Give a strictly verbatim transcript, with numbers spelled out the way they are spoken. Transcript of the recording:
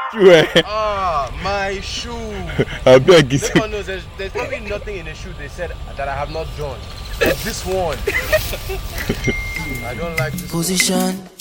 Shoe, eh? Ah, my shoe. I beg you. No one knows. There's, there's probably nothing in the shoe they said that I have not done. But this one, I don't like this Position.